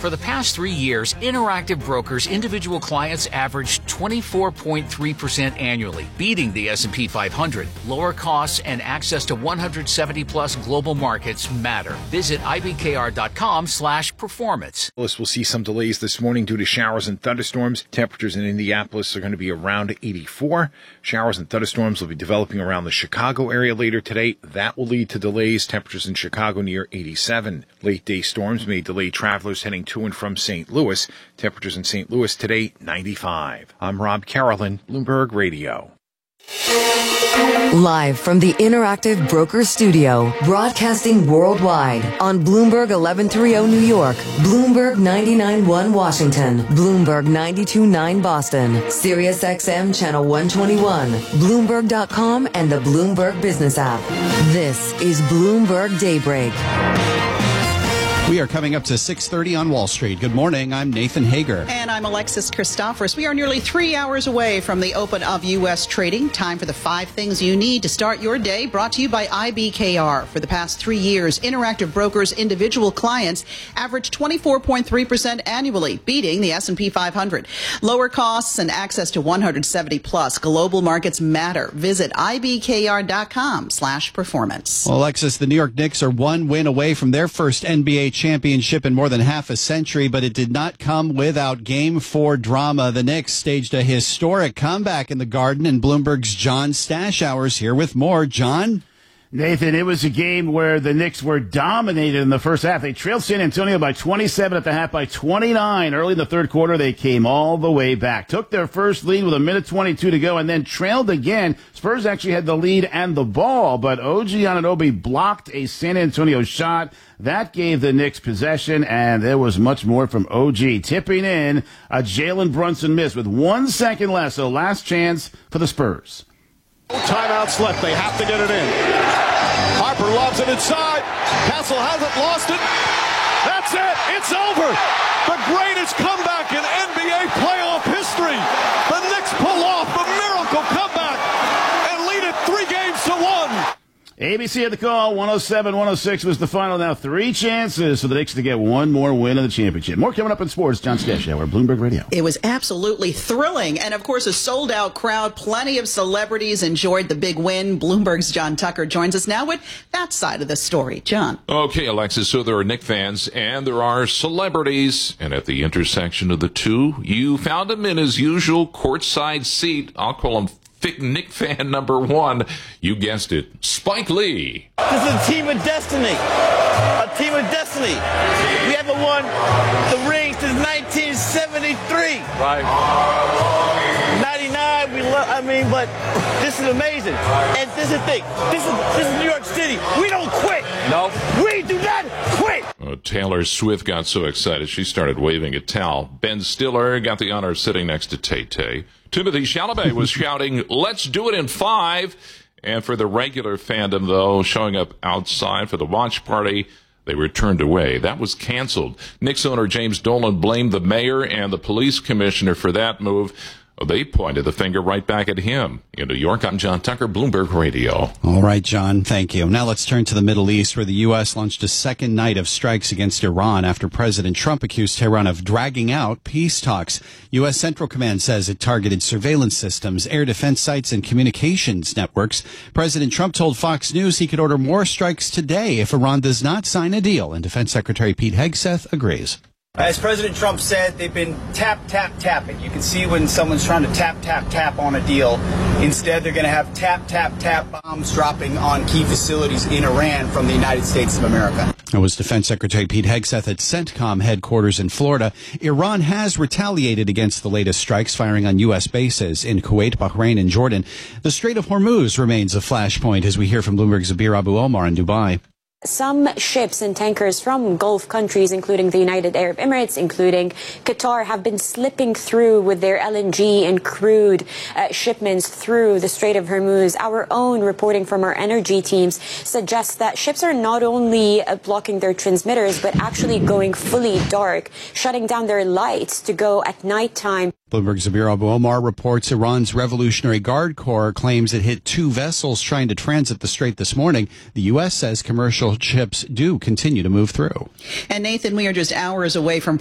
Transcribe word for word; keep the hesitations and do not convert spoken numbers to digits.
For the past three years, Interactive Brokers individual clients averaged twenty-four point three percent annually, beating the S and P five hundred. Lower costs and access to one hundred seventy plus global markets matter. Visit I B K R dot com slash performance. We'll see some delays this morning due to showers and thunderstorms. Temperatures in Indianapolis are going to be around eighty-four. Showers and thunderstorms will be developing around the Chicago area later today. That will lead to delays. Temperatures in Chicago near eighty-seven. Late day storms may delay travelers heading to and from Saint Louis. Temperatures in Saint Louis today, ninety-five. I'm Rob Carolyn, Bloomberg Radio. Live from the Interactive Broker Studio, broadcasting worldwide on Bloomberg eleven thirty New York, Bloomberg ninety-nine point one Washington, Bloomberg ninety-two point nine Boston, Sirius X M Channel one twenty-one, Bloomberg dot com, and the Bloomberg Business app. This is Bloomberg Daybreak. We are coming up to six thirty on Wall Street. Good morning. I'm Nathan Hager. And I'm Alexis Christophorus. We are nearly three hours away from the open of U S trading. Time for the five things you need to start your day. Brought to you by I B K R. For the past three years, Interactive Brokers individual clients averaged twenty-four point three percent annually, beating the S and P five hundred. Lower costs and access to one hundred seventy plus global markets matter. Visit I B K R dot com slash performance. Well, Alexis, the New York Knicks are one win away from their first N B A championship in more than half a century, but it did not come without Game four drama. The Knicks staged a historic comeback in the Garden, and Bloomberg's John Stashowers here with more. John? Nathan, it was a game where the Knicks were dominated in the first half. They trailed San Antonio by twenty-seven at the half, by twenty-nine. Early in the third quarter, they came all the way back. Took their first lead with a minute twenty-two to go and then trailed again. Spurs actually had the lead and the ball, but O G Anunoby blocked a San Antonio shot. That gave the Knicks possession, and there was much more from O G. Tipping in a Jalen Brunson miss with one second left, so last chance for the Spurs. Timeouts left. They have to get it in. Harper lobs it inside. Castle hasn't lost it. That's it. It's over. The greatest comeback in N B A playoff history. The Knicks pull off a miracle comeback and lead it three games to one. A B C had the call. one oh seven one oh six was the final. Now three chances for the Knicks to get one more win in the championship. More coming up in sports. John Stashowers, Bloomberg Radio. It was absolutely thrilling. And, of course, a sold-out crowd. Plenty of celebrities enjoyed the big win. Bloomberg's John Tucker joins us now with that side of the story. John. Okay, Alexis, so there are Knicks fans and there are celebrities. And at the intersection of the two, you found him in his usual courtside seat. I'll call him Knick fan number one. You guessed it, Spike Lee. This is a team of destiny. A team of destiny. We haven't won the ring since nineteen seventy-three. Right. ninety-nine, we love, I mean, but this is amazing. And this is the thing. This is, this is New York City. We don't quit. No. We do not quit. Uh, Taylor Swift got so excited she started waving a towel. Ben Stiller got the honor of sitting next to Tay-Tay. Timothy Chalamet was shouting, "Let's do it in five." And for the regular fandom, though, showing up outside for the watch party, they were turned away. That was canceled. Knicks owner James Dolan blamed the mayor and the police commissioner for that move. They pointed the finger right back at him. In New York, I'm John Tucker, Bloomberg Radio. All right, John, thank you. Now let's turn to the Middle East, where the U S launched a second night of strikes against Iran after President Trump accused Tehran of dragging out peace talks. U S Central Command says it targeted surveillance systems, air defense sites, and communications networks. President Trump told Fox News he could order more strikes today if Iran does not sign a deal, and Defense Secretary Pete Hegseth agrees. As President Trump said, they've been tap, tap, tapping. You can see when someone's trying to tap, tap, tap on a deal. Instead, they're going to have tap, tap, tap bombs dropping on key facilities in Iran from the United States of America. That was Defense Secretary Pete Hegseth at CENTCOM headquarters in Florida. Iran has retaliated against the latest strikes, firing on U S bases in Kuwait, Bahrain, and Jordan. The Strait of Hormuz remains a flashpoint, as we hear from Bloomberg's Zabir Abu Omar in Dubai. Some ships and tankers from Gulf countries, including the United Arab Emirates, including Qatar, have been slipping through with their L N G and crude uh, shipments through the Strait of Hormuz. Our own reporting from our energy teams suggests that ships are not only uh, blocking their transmitters, but actually going fully dark, shutting down their lights to go at nighttime. Bloomberg's Zabir Abu Omar reports Iran's Revolutionary Guard Corps claims it hit two vessels trying to transit the strait this morning. The U S says commercial ships do continue to move through. And Nathan, we are just hours away from